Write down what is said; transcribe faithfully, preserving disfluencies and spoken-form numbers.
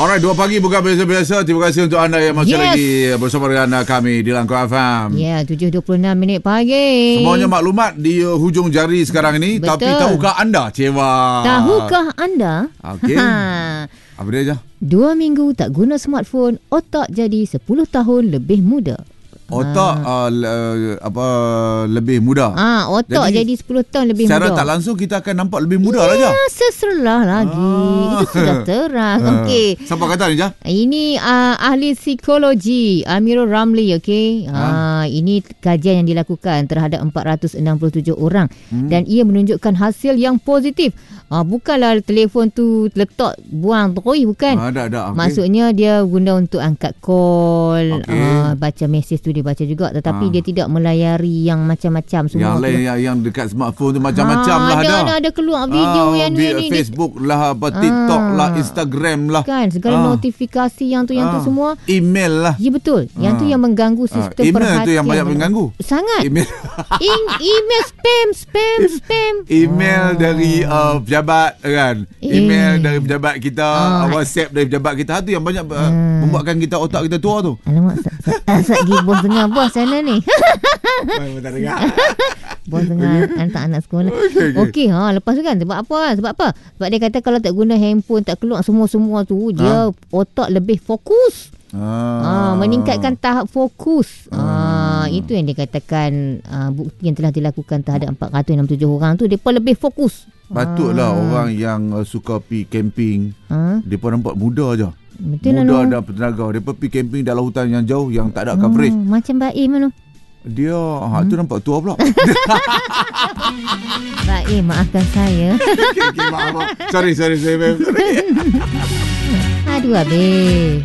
Alright, dua pagi bukan biasa-biasa. Terima kasih untuk anda yang masih yes. lagi bersama dengan kami di Langkah F M. Ya, tujuh dua puluh enam minit pagi. Semuanya maklumat di uh, hujung jari sekarang ini. Betul. Tapi tahukah anda, Cewa? Tahukah anda? Okey. Apa dia je? Dua minggu tak guna smartphone, otak jadi sepuluh tahun lebih muda. Otak ha. uh, le, apa lebih muda. Ah, otak jadi, jadi sepuluh tahun lebih secara muda. Secara tak langsung kita akan nampak lebih muda lah je. Ya, seserlah lagi. Ah. Itu sudah terang. Ah. Okey. Siapa kata ni, Jah? Ini uh, ahli psikologi Amirul Ramli, okey. Ah, uh, ini kajian yang dilakukan terhadap empat ratus enam puluh tujuh orang hmm. dan ia menunjukkan hasil yang positif. Ah, bukanlah telefon tu letak buang terus, bukan. Ah, ada, ada. Okay. Maksudnya dia guna untuk angkat call, okay. uh, baca mesej tu dia baca juga, tetapi ha. dia tidak melayari yang macam-macam semua. Yang lain yang, yang dekat smartphone tu macam-macam ha, lah ada. Ada ada keluar video ha, yang ni Facebook ni, lah, apa TikTok ha. lah, Instagram lah. Kan segala ha. notifikasi yang tu yang ha. tu semua. Email lah. Ya betul. Ha. Yang tu yang mengganggu sistem ha. perhatian. Email tu yang banyak mengganggu. Sangat. Email. In, email spam spam spam. Email ha. dari uh, pejabat kan. Eh. Email dari pejabat kita, ha. WhatsApp dari pejabat kita tu yang banyak ha. uh, membuatkan kita otak kita tua tu. Alamak, asal pergi bos dengar bos sana ni. Bos dengar hantar anak sekolah. Okey, okay. okay, ha, lepas tu kan sebab apa? Sebab apa? Sebab dia kata kalau tak guna handphone, tak keluar semua-semua tu, dia ha? otak lebih fokus. Ah. Ha, meningkatkan tahap fokus. Ah. Ha, itu yang dikatakan uh, bukti yang telah dilakukan terhadap empat ratus enam puluh tujuh orang tu, depa lebih fokus. Patutlah ha. orang yang uh, suka pergi camping, ha? depa nampak muda je. Betul muda lah, dan bertenaga. Dia pergi camping dalam hutan yang jauh yang tak ada coverage. Oh, macam Baim mana? Dia ha, hmm? tu nampak tua pula. Baim, maafkan saya. Okay, okay, maaf, maaf. Sorry, sorry, sorry. sorry. Aduh, habis.